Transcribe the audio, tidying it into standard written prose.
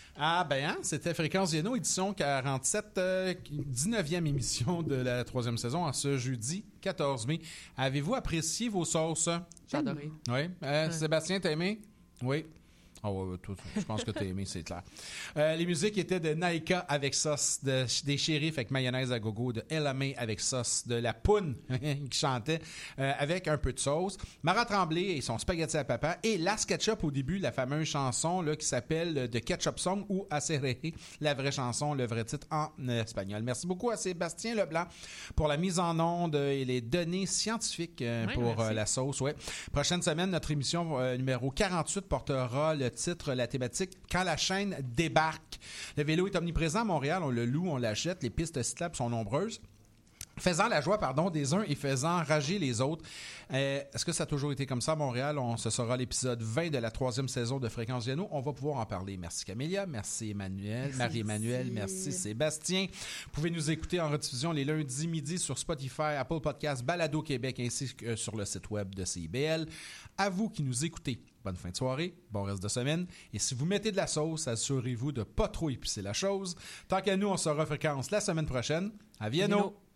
Ah ben, hein, c'était Fréquence Vienno, édition 47, 19e émission de la 3e saison, en ce jeudi 14 mai. Avez-vous apprécié vos sauces? J'ai adoré. Oui. Sébastien, t'as aimé? Oui. Oh, toi, je pense que t'as aimé, c'est clair. Les musiques étaient de Naika avec sauce, des shérifs avec mayonnaise à gogo, de Ella May avec sauce, de la Poune qui chantait avec un peu de sauce, Mara Tremblay et son spaghetti à papa, et Las Ketchup au début, la fameuse chanson là, qui s'appelle The Ketchup Song ou Acerere, la vraie chanson, le vrai titre en espagnol. Merci beaucoup à Sébastien Leblanc pour la mise en onde et les données scientifiques pour la sauce. Ouais. Prochaine semaine, notre émission numéro 48 portera le titre, la thématique « Quand la chaîne débarque ». Le vélo est omniprésent à Montréal, on le loue, on l'achète, les pistes cyclables sont nombreuses. Faisant la joie, des uns et faisant rager les autres. Est-ce que ça a toujours été comme ça à Montréal? Ce sera l'épisode 20 de la 3e saison de Fréquence Vienno. On va pouvoir en parler. Merci Camélia, merci Emmanuel, Marie-Emmanuel, merci Sébastien. Vous pouvez nous écouter en rediffusion les lundis midi sur Spotify, Apple Podcasts, Balado Québec ainsi que sur le site web de CIBL. À vous qui nous écoutez, bonne fin de soirée, bon reste de semaine. Et si vous mettez de la sauce, assurez-vous de pas trop épicer la chose. Tant qu'à nous, on sera Fréquence la semaine prochaine. À Vienno!